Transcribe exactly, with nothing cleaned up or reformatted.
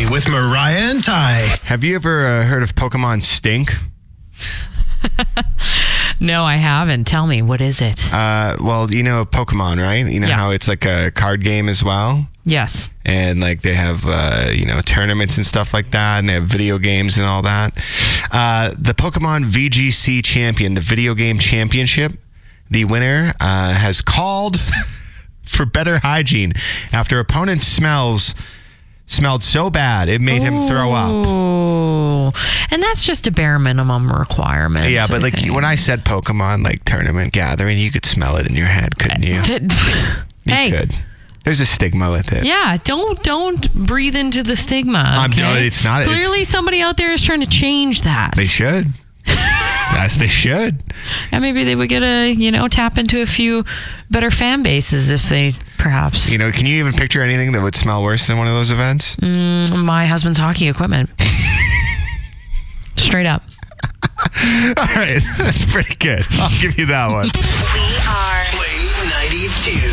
with Mariah and Ty. Have you ever uh, heard of Pokemon Stink? No, I haven't. Tell me, what is it? Uh, well, you know Pokemon, right? You know Yeah. how it's like a card game as well? Yes. And like they have, uh, you know, tournaments and stuff like that, and they have video games and all that. Uh, the Pokemon V G C champion, the video game championship, the winner uh, has called for better hygiene after opponent's smells smelled so bad it made him throw up. Oh, and that's just a bare minimum requirement. Yeah, but I like think. when I said Pokemon like tournament gathering, you could smell it in your head, couldn't you? You Hey. could. There's a stigma with it. Yeah, don't don't breathe into the stigma. I'm okay? no, it's not. Clearly, it's, somebody out there is trying to change that. they should. Yes, they should. And maybe they would get a, you know, tap into a few better fan bases if they perhaps. You know, can you even picture anything that would smell worse than one of those events? Mm, my husband's hockey equipment. Straight up. All right, that's pretty good. I'll give you that one. We are Play ninety-two.